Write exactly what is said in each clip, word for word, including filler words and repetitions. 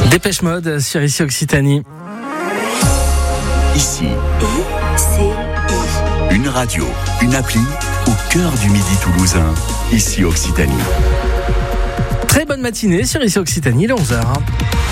Dépêche Mode sur Ici Occitanie. Ici, I C I. une radio, une appli au cœur du Midi toulousain. Ici Occitanie. Très bonne matinée sur Ici Occitanie, il est onze heures.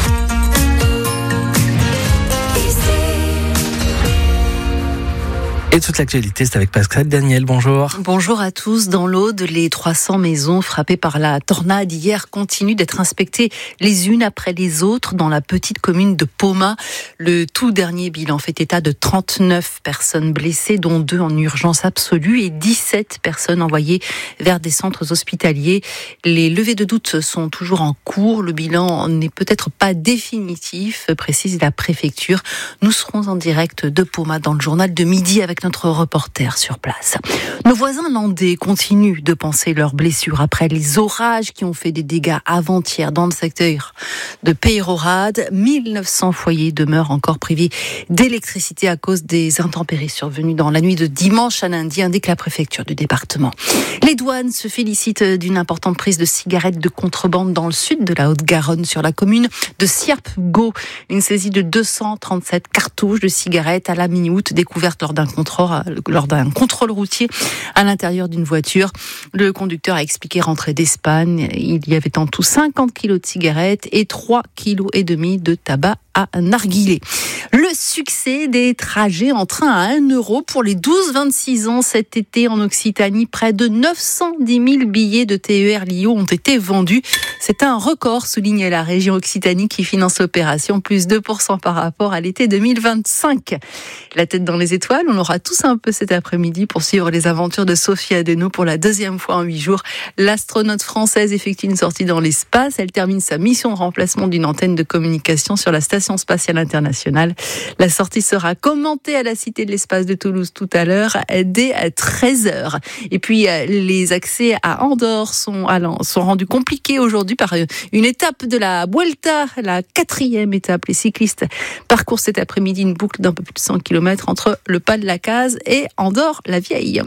Et toute l'actualité, c'est avec Pascal Daniel. Bonjour. Bonjour à tous. Dans l'Aude, les trois cents maisons frappées par la tornade hier continuent d'être inspectées les unes après les autres dans la petite commune de Pomat. Le tout dernier bilan fait état de trente-neuf personnes blessées, dont deux en urgence absolue et dix-sept personnes envoyées vers des centres hospitaliers. Les levées de doute sont toujours en cours. Le bilan n'est peut-être pas définitif, précise la préfecture. Nous serons en direct de Pomat dans le journal de midi avec notre reporter sur place. Nos voisins landais continuent de panser leurs blessures après les orages qui ont fait des dégâts avant-hier dans le secteur de Peyrehorade. mille neuf cents foyers demeurent encore privés d'électricité à cause des intempéries survenues dans la nuit de dimanche à lundi, indique la préfecture du département. Les douanes se félicitent d'une importante prise de cigarettes de contrebande dans le sud de la Haute-Garonne, sur la commune de Sierpes-Gau. Une saisie de deux cent trente-sept cartouches de cigarettes à la mi-août, découverte lors d'un contrôle lors d'un contrôle routier à l'intérieur d'une voiture. Le conducteur a expliqué rentrer d'Espagne. Il y avait en tout cinquante kilos de cigarettes et trois kilos et demi de tabac à narguilé. Le succès des trajets en train à un euro pour les douze vingt-six ans cet été en Occitanie. Près de neuf cent dix mille billets de T E R Lio ont été vendus. C'est un record, souligne la région Occitanie qui finance l'opération, plus deux pour cent par rapport à l'été deux mille vingt-cinq. La tête dans les étoiles, on aura tous un peu cet après-midi pour suivre les aventures de Sophie Adenau pour la deuxième fois en huit jours. L'astronaute française effectue une sortie dans l'espace. Elle termine sa mission de remplacement d'une antenne de communication sur la Station spatiale internationale. La sortie sera commentée à la Cité de l'Espace de Toulouse tout à l'heure dès treize heures. Et puis les accès à Andorre sont, sont rendus compliqués aujourd'hui par une étape de la Vuelta, la quatrième étape. Les cyclistes parcourent cet après-midi une boucle d'un peu plus de cent kilomètres entre le Pas de la Case et Andorre-la-Vieille.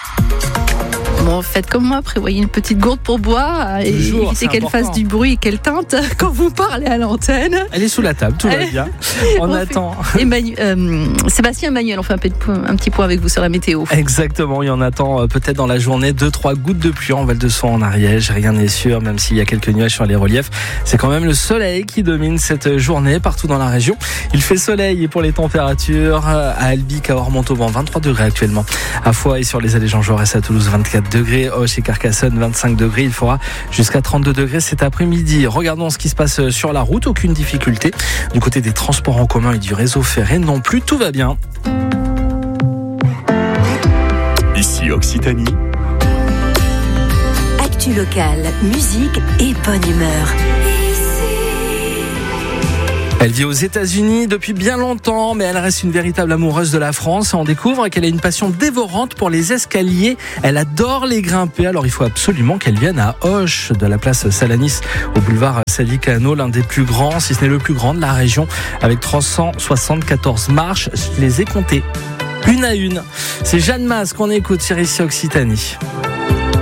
Bon, faites comme moi, prévoyez une petite gourde pour boire et Toujours, évitez qu'elle important. fasse du bruit et qu'elle teinte quand vous parlez à l'antenne. Elle est sous la table, tout va Elle... bien. On, on attend. Emmanuel, euh, Sébastien Emmanuel, on fait un, peu de point, un petit point avec vous sur la météo. Exactement, il y en attend euh, peut-être dans la journée deux trois gouttes de pluie en Val-de-Saône, en Ariège. Rien n'est sûr, même s'il y a quelques nuages sur les reliefs. C'est quand même le soleil qui domine cette journée partout dans la région. Il fait soleil et pour les températures, à Albi, Cahors, Montauban, vingt-trois degrés actuellement. À Foix et sur les allées Jean Jaurès à Toulouse, vingt-quatre degrés. Auch et Carcassonne, vingt-cinq degrés. Il fera jusqu'à trente-deux degrés cet après-midi. Regardons ce qui se passe sur la route. Aucune difficulté. Du côté des transports en commun et du réseau ferré non plus. Tout va bien. Ici Occitanie. Actu locale, musique et bonne humeur. Elle vit aux États-Unis depuis bien longtemps, mais elle reste une véritable amoureuse de la France. On découvre qu'elle a une passion dévorante pour les escaliers. Elle adore les grimper, alors il faut absolument qu'elle vienne à Auch, de la place Salanis au boulevard Sadi Carnot, l'un des plus grands, si ce n'est le plus grand de la région, avec trois cent soixante-quatorze marches. Je les ai comptées, une à une. C'est Jeanne Mas qu'on écoute sur Ici Occitanie.